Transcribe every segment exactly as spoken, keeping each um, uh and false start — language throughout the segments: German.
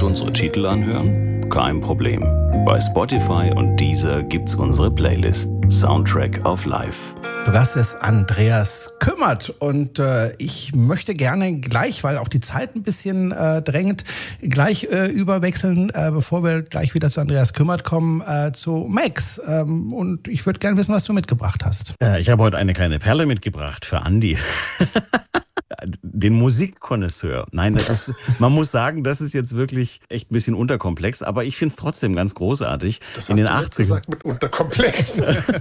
Direkt unsere Titel anhören? Kein Problem. Bei Spotify und Deezer gibt's unsere Playlist Soundtrack of Life. Zu Gast ist Andreas Kümmert und äh, ich möchte gerne gleich, weil auch die Zeit ein bisschen äh, drängt, gleich äh, überwechseln, äh, bevor wir gleich wieder zu Andreas Kümmert kommen, äh, zu Max. Ähm, und ich würde gerne wissen, was du mitgebracht hast. Ja, ich habe heute eine kleine Perle mitgebracht für Andi. Den Musikkonnoisseur. Nein, das ist, man muss sagen, das ist jetzt wirklich echt ein bisschen unterkomplex, aber ich finde es trotzdem ganz großartig. Das hast in den du achtzigern gesagt mit unterkomplex.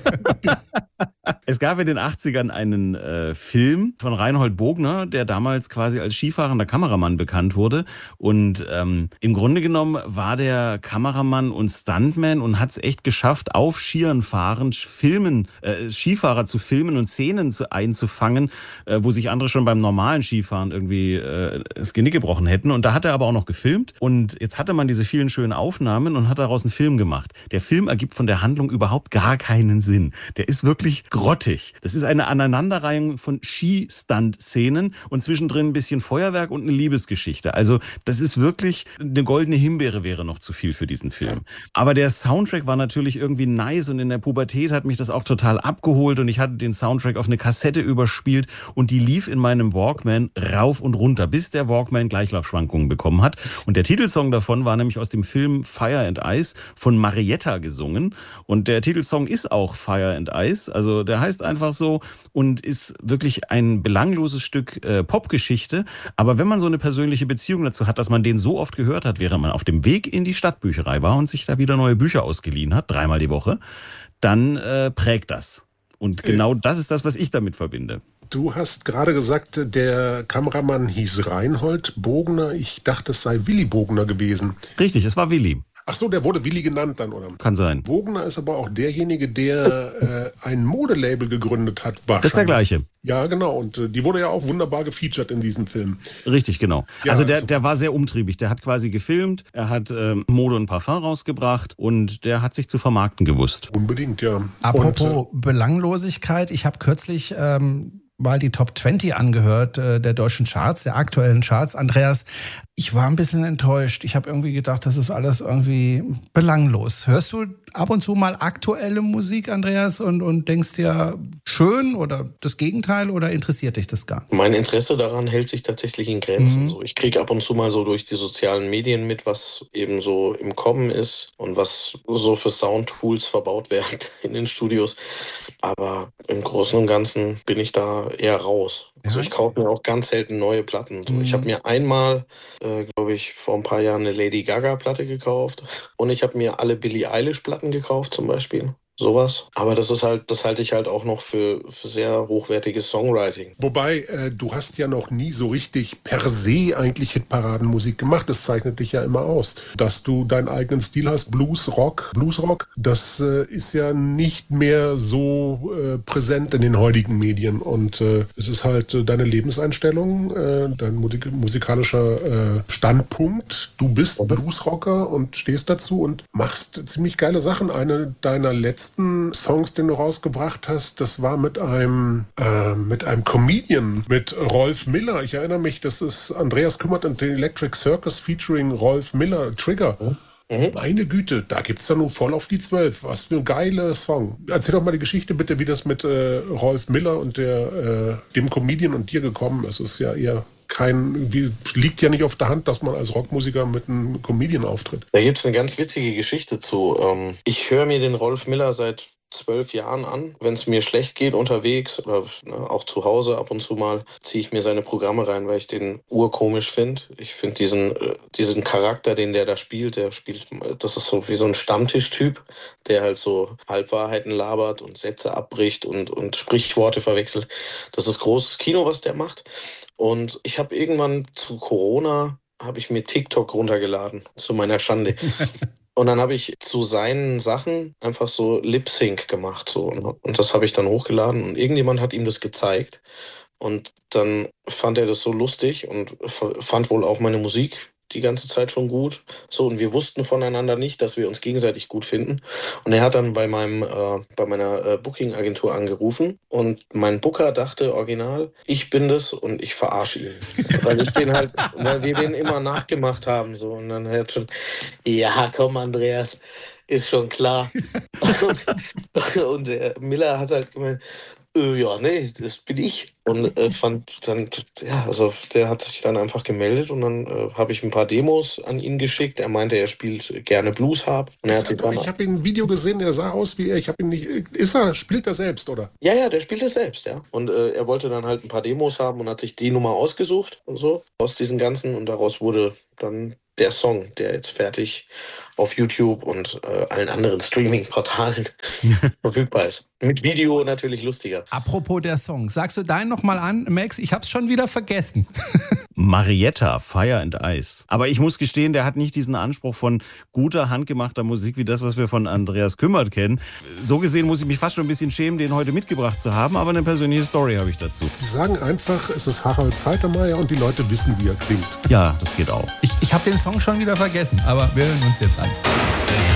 Es gab in den achtzigern einen äh, Film von Reinhold Bogner, der damals quasi als skifahrender Kameramann bekannt wurde. Und ähm, im Grunde genommen war der Kameramann und Stuntman und hat es echt geschafft, auf Skiern fahrend Filmen, äh, Skifahrer zu filmen und Szenen zu, einzufangen, äh, wo sich andere schon beim normalen Skifahren irgendwie äh, das Genick gebrochen hätten. Und da hat er aber auch noch gefilmt. Und jetzt hatte man diese vielen schönen Aufnahmen und hat daraus einen Film gemacht. Der Film ergibt von der Handlung überhaupt gar keinen Sinn. Der ist wirklich grottig. Das ist eine Aneinanderreihung von Ski-Stunt-Szenen und zwischendrin ein bisschen Feuerwerk und eine Liebesgeschichte. Also das ist wirklich, eine goldene Himbeere wäre noch zu viel für diesen Film. Aber der Soundtrack war natürlich irgendwie nice und in der Pubertät hat mich das auch total abgeholt und ich hatte den Soundtrack auf eine Kassette überspielt und die lief in meinem Walkman rauf und runter, bis der Walkman Gleichlaufschwankungen bekommen hat. Und der Titelsong davon war nämlich aus dem Film Fire and Ice von Marietta gesungen. Und der Titelsong ist auch Fire and Ice, also der heißt einfach so und ist wirklich ein belangloses Stück äh, Popgeschichte. Aber wenn man so eine persönliche Beziehung dazu hat, dass man den so oft gehört hat, während man auf dem Weg in die Stadtbücherei war und sich da wieder neue Bücher ausgeliehen hat, dreimal die Woche, dann äh, prägt das. Und genau das ist das, was ich damit verbinde. Du hast gerade gesagt, der Kameramann hieß Reinhold Bogner. Ich dachte, es sei Willy Bogner gewesen. Richtig, es war Willy. Ach so, der wurde Willy genannt dann, oder? Kann sein. Bogner ist aber auch derjenige, der äh, ein Modelabel gegründet hat. Das ist der gleiche. Ja, genau. Und äh, die wurde ja auch wunderbar gefeatured in diesem Film. Richtig, genau. Ja, also der, also. der war sehr umtriebig. Der hat quasi gefilmt, er hat äh, Mode und Parfum rausgebracht und der hat sich zu vermarkten gewusst. Unbedingt, ja. Apropos und, äh, Belanglosigkeit, ich habe kürzlich ähm, mal die Top zwanzig angehört äh, der deutschen Charts, der aktuellen Charts. Andreas, ich war ein bisschen enttäuscht. Ich habe irgendwie gedacht, das ist alles irgendwie belanglos. Hörst du ab und zu mal aktuelle Musik, Andreas, und, und denkst dir, schön oder das Gegenteil oder interessiert dich das gar nicht? Mein Interesse daran hält sich tatsächlich in Grenzen. Mhm. So, ich kriege ab und zu mal so durch die sozialen Medien mit, was eben so im Kommen ist und was so für Soundtools verbaut werden in den Studios. Aber im Großen und Ganzen bin ich da eher raus. Also ich kaufe mir auch ganz selten neue Platten. So, Mhm. ich habe mir einmal, äh, glaube ich, vor ein paar Jahren eine Lady Gaga-Platte gekauft und ich habe mir alle Billie Eilish-Platten gekauft zum Beispiel. Sowas. Aber das ist halt, das halte ich halt auch noch für, für sehr hochwertiges Songwriting. Wobei, äh, du hast ja noch nie so richtig per se eigentlich Hitparadenmusik gemacht. Das zeichnet dich ja immer aus. Dass du deinen eigenen Stil hast, Blues, Rock, Bluesrock, das äh, ist ja nicht mehr so äh, präsent in den heutigen Medien. Und äh, es ist halt äh, deine Lebenseinstellung, äh, dein Musik musikalischer äh, Standpunkt. Du bist Bluesrocker und stehst dazu und machst ziemlich geile Sachen. Eine deiner letzten Songs, den du rausgebracht hast, das war mit einem äh, mit einem Comedian, mit Rolf Miller. Ich erinnere mich, das ist Andreas Kümmert und den Electric Circus featuring Rolf Miller, Trigger. Mhm. Meine Güte, da gibt's ja nun voll auf die Zwölf. Was für ein geiler Song. Erzähl doch mal die Geschichte bitte, wie das mit äh, Rolf Miller und der, äh, dem Comedian und dir gekommen ist. Es ist ja eher kein, wie, liegt ja nicht auf der Hand, dass man als Rockmusiker mit einem Comedian auftritt. Da gibt es eine ganz witzige Geschichte zu. Ähm, ich höre mir den Rolf Miller seit zwölf Jahren an. Wenn es mir schlecht geht unterwegs oder ne, auch zu Hause ab und zu mal, ziehe ich mir seine Programme rein, weil ich den urkomisch finde. Ich finde diesen, äh, diesen Charakter, den der da spielt, der spielt, das ist so wie so ein Stammtischtyp, der halt so Halbwahrheiten labert und Sätze abbricht und, und Sprichworte verwechselt. Das ist großes Kino, was der macht. Und ich habe irgendwann zu Corona, habe ich mir TikTok runtergeladen, zu meiner Schande. Und dann habe ich zu seinen Sachen einfach so Lip-Sync gemacht. So. Und das habe ich dann hochgeladen und irgendjemand hat ihm das gezeigt. Und dann fand er das so lustig und fand wohl auch meine Musik, die ganze Zeit schon gut. So, und wir wussten voneinander nicht, dass wir uns gegenseitig gut finden. Und er hat dann bei meinem, äh, bei meiner äh, Booking-Agentur angerufen und mein Booker dachte original, ich bin das und ich verarsche ihn. Weil ich den halt, weil wir den immer nachgemacht haben. So. Und dann hat schon, ja, komm, Andreas, ist schon klar. und, und der Miller hat halt gemeint, äh, ja, nee, das bin ich. Und äh, fand dann, ja, also der hat sich dann einfach gemeldet und dann äh, habe ich ein paar Demos an ihn geschickt. Er meinte, er spielt gerne Blues-Harp. Und er hat sich dann Ich habe ein Video gesehen, der sah aus wie er. Ich habe ihn nicht. Ist er, spielt er selbst, oder? Ja, ja, der spielt es selbst, ja. Und äh, er wollte dann halt ein paar Demos haben und hat sich die Nummer ausgesucht und so aus diesen ganzen. Und daraus wurde dann der Song, der jetzt fertig auf YouTube und äh, allen anderen Streaming-Portalen verfügbar ist. Mit Video natürlich lustiger. Apropos der Song, sagst du deinen nochmal an, Max? Ich hab's schon wieder vergessen. Marietta, Fire and Ice. Aber ich muss gestehen, der hat nicht diesen Anspruch von guter, handgemachter Musik wie das, was wir von Andreas Kümmert kennen. So gesehen muss ich mich fast schon ein bisschen schämen, den heute mitgebracht zu haben, aber eine persönliche Story habe ich dazu. Die sagen einfach, es ist Harald Faltermeier und die Leute wissen, wie er klingt. Ja, das geht auch. Ich, ich habe den Song schon wieder vergessen, aber wir hören uns jetzt an.